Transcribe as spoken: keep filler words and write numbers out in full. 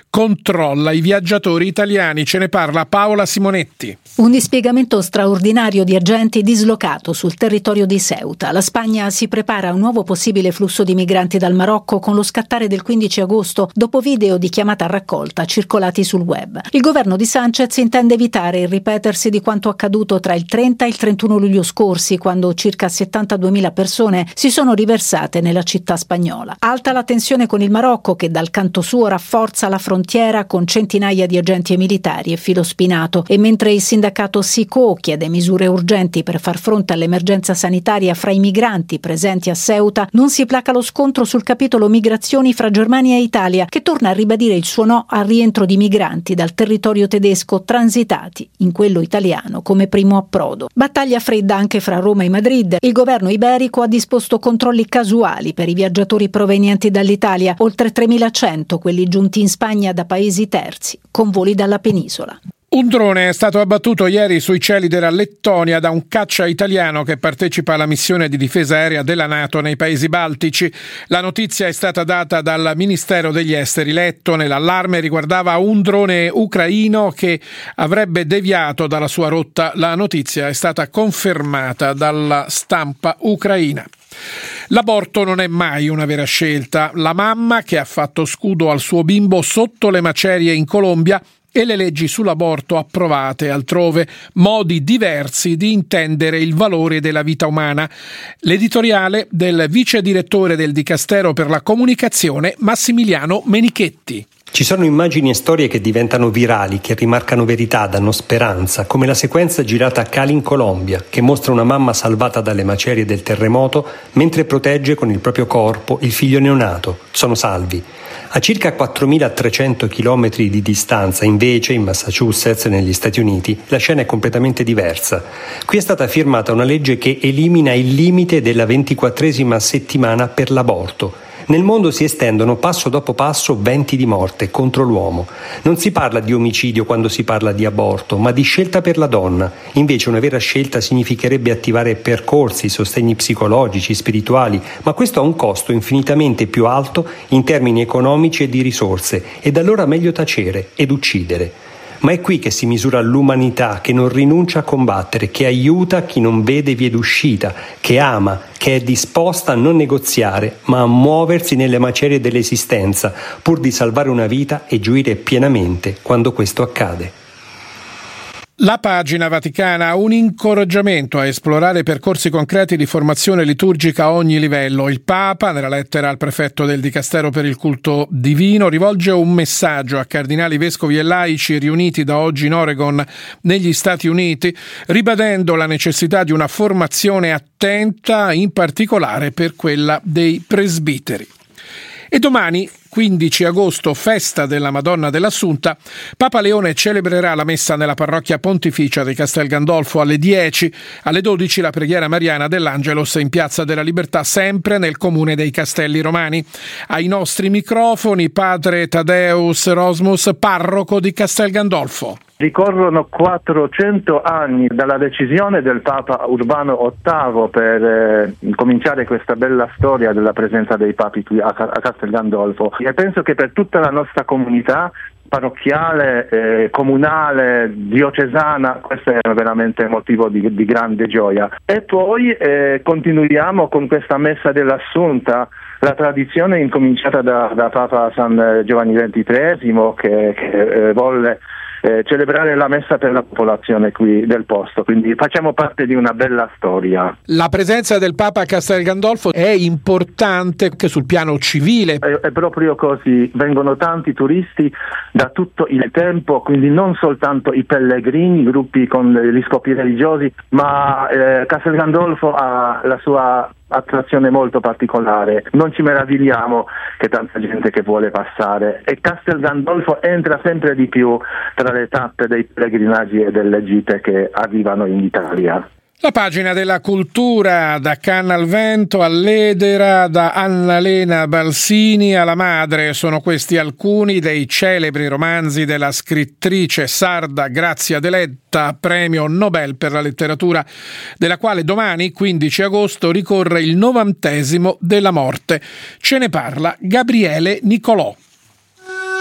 controlla i viaggiatori italiani. Ce ne parla Paola Simonetti. Un dispiegamento straordinario di agenti dislocato sul territorio di Ceuta. La Spagna si prepara a un nuovo possibile flusso di migranti dal Marocco con lo scattare del quindici agosto dopo video di chiamata a raccolta circolati sul web. Il governo di Sánchez intende evitare il ripetersi di quanto accaduto tra il trenta e il trentuno luglio scorsi, quando circa settantaduemila persone si sono riversate nella città spagnola. Alta la tensione con il Marocco, che dal canto suo rafforza la frontiera con centinaia di agenti e militari e filo spinato, e mentre il sindacato SICO chiede misure urgenti per far fronte all'emergenza sanitaria fra i migranti presenti a Ceuta, non si placa lo scontro sul capitolo migrazioni fra Germania e Italia, che torna a ribadire il suo no al rientro di migranti dal territorio tedesco transitati in quello italiano come primo approdo. Battaglia fredda anche fra Roma e Madrid. Il governo iberico ha disposto controlli casuali per i viaggiatori provenienti dall'Italia, oltre tremilacento quelli giunti in Spagna da paesi terzi, con voli dalla penisola. Un drone è stato abbattuto ieri sui cieli della Lettonia da un caccia italiano che partecipa alla missione di difesa aerea della NATO nei paesi baltici. La notizia è stata data dal Ministero degli Esteri lettone. L'allarme riguardava un drone ucraino che avrebbe deviato dalla sua rotta. La notizia è stata confermata dalla stampa ucraina. L'aborto non è mai una vera scelta. La mamma che ha fatto scudo al suo bimbo sotto le macerie in Colombia e le leggi sull'aborto approvate altrove, modi diversi di intendere il valore della vita umana. L'editoriale del vice direttore del Dicastero per la Comunicazione Massimiliano Menichetti. Ci sono immagini e storie che diventano virali, che rimarcano verità, danno speranza, come la sequenza girata a Cali in Colombia, che mostra una mamma salvata dalle macerie del terremoto mentre protegge con il proprio corpo il figlio neonato. Sono salvi. A circa quattromilatrecento chilometri di distanza, invece, in Massachusetts, negli Stati Uniti, la scena è completamente diversa. Qui è stata firmata una legge che elimina il limite della ventiquattresima settimana per l'aborto. Nel mondo si estendono passo dopo passo venti di morte contro l'uomo. Non si parla di omicidio quando si parla di aborto, ma di scelta per la donna. Invece una vera scelta significherebbe attivare percorsi, sostegni psicologici, spirituali, ma questo ha un costo infinitamente più alto in termini economici e di risorse, ed allora meglio tacere ed uccidere. Ma è qui che si misura l'umanità che non rinuncia a combattere, che aiuta chi non vede vie d'uscita, che ama, che è disposta a non negoziare, ma a muoversi nelle macerie dell'esistenza, pur di salvare una vita e gioire pienamente quando questo accade. La pagina vaticana, un incoraggiamento a esplorare percorsi concreti di formazione liturgica a ogni livello. Il Papa, nella lettera al prefetto del Dicastero per il culto divino, rivolge un messaggio a cardinali, vescovi e laici riuniti da oggi in Oregon negli Stati Uniti, ribadendo la necessità di una formazione attenta, in particolare per quella dei presbiteri. E domani, quindici agosto, festa della Madonna dell'Assunta, Papa Leone celebrerà la messa nella parrocchia pontificia di Castel Gandolfo alle dieci, alle dodici la preghiera mariana dell'Angelus in Piazza della Libertà, sempre nel comune dei Castelli Romani. Ai nostri microfoni padre Tadeus Rosmus, parroco di Castel Gandolfo. Ricorrono quattrocento anni dalla decisione del Papa Urbano ottavo per eh, cominciare questa bella storia della presenza dei papi qui a, a Castel Gandolfo, e penso che per tutta la nostra comunità parrocchiale, eh, comunale, diocesana, questo è veramente motivo di, di grande gioia. E poi eh, continuiamo con questa messa dell'Assunta, la tradizione incominciata da, da Papa San Giovanni ventitreesimo che, che eh, volle Eh, celebrare la messa per la popolazione qui del posto, quindi facciamo parte di una bella storia. La presenza del Papa a Castel Gandolfo è importante anche sul piano civile. È, è proprio così, vengono tanti turisti da tutto il tempo, quindi non soltanto i pellegrini, i gruppi con gli scopi religiosi, ma eh, Castel Gandolfo ha la sua attrazione molto particolare. Non ci meravigliamo che tanta gente che vuole passare, e Castel Gandolfo entra sempre di più tra le tappe dei pellegrinaggi e delle gite che arrivano in Italia. La pagina della cultura, da Canna al Vento all'Edera, da Annalena Balsini alla Madre, sono questi alcuni dei celebri romanzi della scrittrice sarda Grazia Deledda, premio Nobel per la letteratura, della quale domani, quindici agosto, ricorre il novantesimo della morte. Ce ne parla Gabriele Nicolò.